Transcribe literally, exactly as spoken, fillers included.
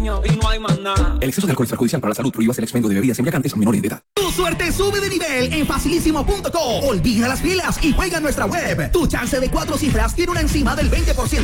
dueño y no hay más nada. El exceso de alcohol es perjudicial para la salud. Prohíbas el expendio de bebidas embriagantes a menores de edad. Tu suerte sube de nivel en facilísimo punto com. Olvida las filas y juega en nuestra web. Tu chance de cuatro cifras tiene una encima del veinte por ciento